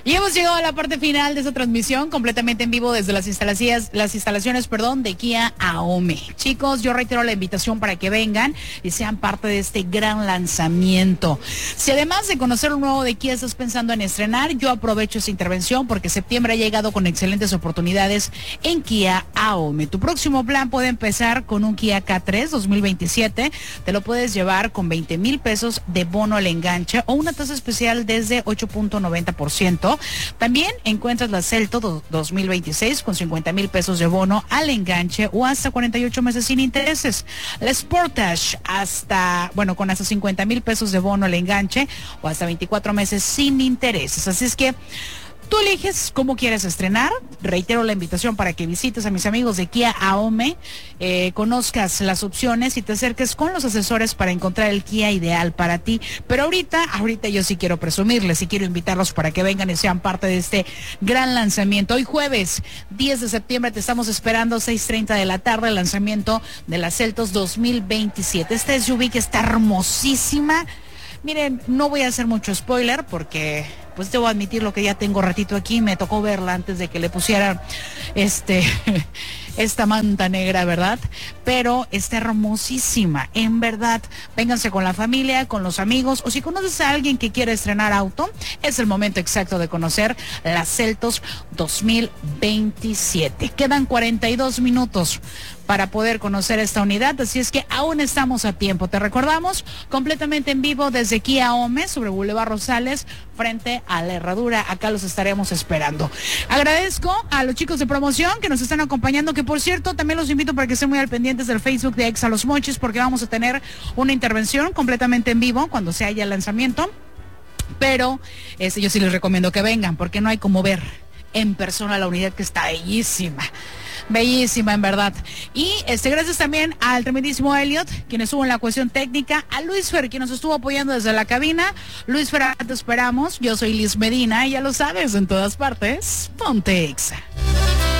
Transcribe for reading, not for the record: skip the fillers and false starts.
Y hemos llegado a la parte final de esta transmisión, completamente en vivo desde las instalaciones, de Kia Ahome. Chicos, yo reitero la invitación para que vengan y sean parte de este gran lanzamiento. Si además de conocer un nuevo de Kia estás pensando en estrenar, yo aprovecho esta intervención porque septiembre ha llegado con excelentes oportunidades en Kia Ahome. Tu próximo plan puede empezar con un Kia K3 2027. Te lo puedes llevar con 20,000 pesos de bono al enganche o una tasa especial desde 8.90%. También encuentras la Celto 2026 con 50,000 pesos de bono al enganche o hasta 48 meses sin intereses. La Sportage con hasta 50,000 pesos de bono al enganche o hasta 24 meses sin intereses. Así es que tú eliges cómo quieres estrenar. Reitero la invitación para que visites a mis amigos de Kia Ahome, conozcas las opciones y te acerques con los asesores para encontrar el Kia ideal para ti. Pero ahorita yo sí quiero presumirles y quiero invitarlos para que vengan y sean parte de este gran lanzamiento. Hoy jueves 10 de septiembre te estamos esperando 6:30 de la tarde, el lanzamiento de la Celtos 2027. Esta SUV que está hermosísima. Miren, no voy a hacer mucho spoiler porque pues debo admitir lo que ya tengo ratito aquí, me tocó verla antes de que le pusieran esta manta negra, ¿verdad? Pero está hermosísima, en verdad. Vénganse con la familia, con los amigos, o si conoces a alguien que quiere estrenar auto, es el momento exacto de conocer la Celtos 2027. Quedan 42 minutos para poder conocer esta unidad, así es que aún estamos a tiempo. Te recordamos, completamente en vivo desde Kia Ahome, sobre Boulevard Rosales, frente a la Herradura. Acá los estaremos esperando. Agradezco a los chicos de promoción que nos están acompañando, que por cierto, también los invito para que estén muy al pendientes del Facebook de Exa Los Mochis, porque vamos a tener una intervención completamente en vivo cuando se haya el lanzamiento. Pero yo sí les recomiendo que vengan, porque no hay como ver en persona la unidad, que está bellísima. Bellísima, en verdad. Y gracias también al tremendísimo Elliot, quien estuvo en la cuestión técnica, a Luis Fer, quien nos estuvo apoyando desde la cabina. Luis Fer, te esperamos. Yo soy Liz Medina y ya lo sabes, en todas partes, ponte Exa.